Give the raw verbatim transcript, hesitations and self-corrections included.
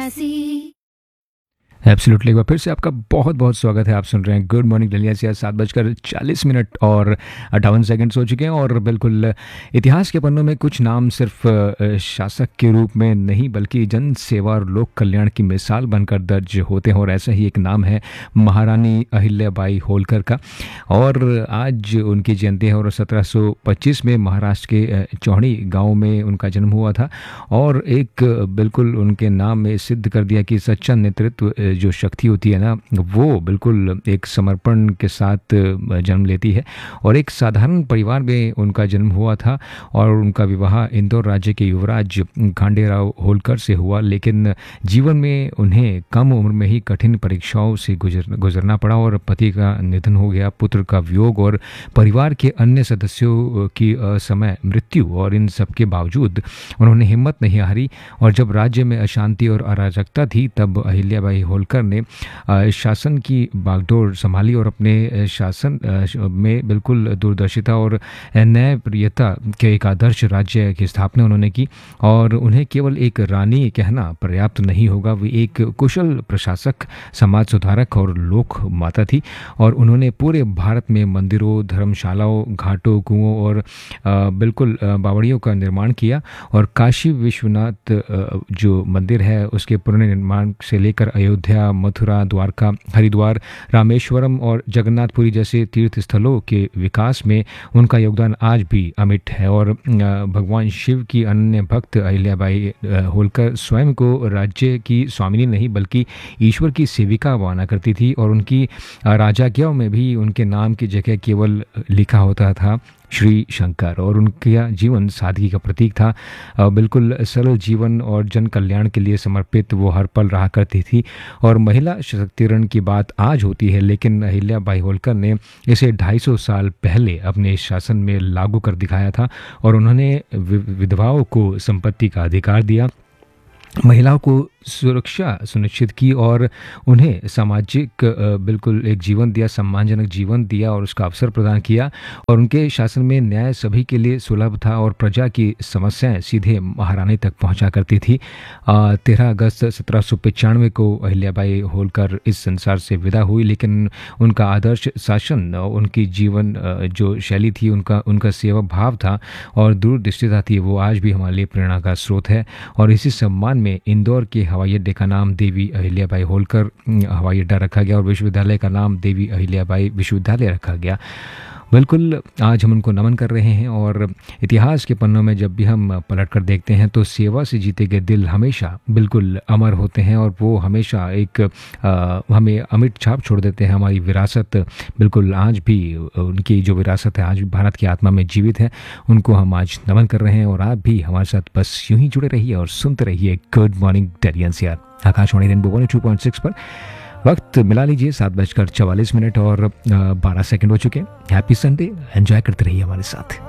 सी। Absolutely एक बार फिर से आपका बहुत बहुत स्वागत है। आप सुन रहे हैं गुड मॉर्निंग डलिया से। सात बजकर चालीस मिनट और अट्ठावन सेकंड्स हो चुके हैं और बिल्कुल इतिहास के पन्नों में कुछ नाम सिर्फ अ, शासक के रूप में नहीं बल्कि जन सेवा और लोक कल्याण की मिसाल बनकर दर्ज होते हैं। और ऐसा ही एक नाम है महारानी अहिल्याबाई होलकर का। और आज उनकी जयंती है और सत्रह सौ पच्चीस में महाराष्ट्र के अ, चौहड़ी गाँव में उनका जन्म हुआ था। और एक अ, बिल्कुल उनके नाम में सिद्ध कर दिया कि सच्चा नेतृत्व अ, जो शक्ति होती है ना, वो बिल्कुल एक समर्पण के साथ जन्म लेती है। और एक साधारण परिवार में उनका जन्म हुआ था और उनका विवाह इंदौर राज्य के युवराज खांडेराव होलकर से हुआ। लेकिन जीवन में उन्हें कम उम्र में ही कठिन परीक्षाओं से गुजर गुजरना पड़ा और पति का निधन हो गया, पुत्र का वियोग और परिवार के अन्य सदस्यों की असमय मृत्यु। और इन सब के बावजूद उन्होंने हिम्मत नहीं हारी और जब राज्य में अशांति और अराजकता थी तब अहिल्याबाई होलकर ने अ, शासन की बागडोर संभाली और अपने शासन अ, में बिल्कुल दूरदर्शिता और न्यायप्रियता के एक आदर्श राज्य की स्थापना उन्होंने की। और उन्हें केवल एक रानी कहना पर्याप्त नहीं होगा, वे एक कुशल प्रशासक, समाज सुधारक और लोक माता थी। और उन्होंने पूरे भारत में मंदिरों, धर्मशालाओं, घाटों, कुओं और अ, बिल्कुल अ, बावड़ियों का निर्माण किया। और काशी विश्वनाथ अ, जो मंदिर है उसके पुनर्निर्माण से लेकर अयोध्या, मथुरा, द्वारका, हरिद्वार, रामेश्वरम और जगन्नाथपुरी जैसे तीर्थ स्थलों के विकास में उनका योगदान आज भी अमिट है। और अ, भगवान शिव की अनन्य भक्त अहिल्याबाई अ, होलकर स्वयं को राज्य की स्वामिनी नहीं बल्कि ईश्वर की सेविका माना करती थी। और उनकी अ, राजाज्ञाओं में भी उनके नाम की जगह केवल लिखा होता था श्री शंकर। और उनका जीवन सादगी का प्रतीक था। अ, बिल्कुल सरल जीवन और जन कल्याण के लिए समर्पित वो हर पल रहा करती थी। और महिला सशक्तिकरण की बात आज होती है लेकिन अहिल्याबाई होलकर ने इसे ढाई सौ साल पहले अपने शासन में लागू कर दिखाया था। और उन्होंने वि- विधवाओं को संपत्ति का अधिकार दिया, महिलाओं को सुरक्षा सुनिश्चित की और उन्हें सामाजिक अ, बिल्कुल एक जीवन दिया, सम्मानजनक जीवन दिया और उसका अवसर प्रदान किया। और उनके शासन में न्याय सभी के लिए सुलभ था और प्रजा की समस्याएं सीधे महारानी तक पहुंचा करती थी। तेरह अगस्त सत्रह सौ पचानवे को अहिल्याबाई होलकर इस संसार से विदा हुई। लेकिन उनका आदर्श शासन, उनकी जीवन अ, जो शैली थी, उनका उनका सेवा भाव था और दूरदृष्टिता थी, वो आज भी हमारे लिए प्रेरणा का स्रोत है। और इसी सम्मान में इंदौर के हवाई अड्डे का नाम देवी अहिल्याबाई होलकर अम, हवाई अड्डा रखा गया और विश्वविद्यालय का नाम देवी अहिल्याबाई विश्वविद्यालय रखा गया। बिल्कुल आज हम उनको नमन कर रहे हैं। और इतिहास के पन्नों में जब भी हम पलट कर देखते हैं तो सेवा से जीते गए दिल हमेशा बिल्कुल अमर होते हैं और वो हमेशा एक आ, हमें अमिट छाप छोड़ देते हैं। हमारी विरासत बिल्कुल आज भी, उनकी जो विरासत है आज भी भारत की आत्मा में जीवित है। उनको हम आज नमन कर रहे हैं और आप भी हमारे साथ बस यूं ही जुड़े रहिए और सुनते रहिए गुड मॉर्निंग डेलियंस यार, Akashvani rainbow two point six पर। वक्त मिला लीजिए सात बजकर चवालीस मिनट और बारह सेकंड हो चुके हैं। हैप्पी संडे, एंजॉय करते रहिए हमारे साथ।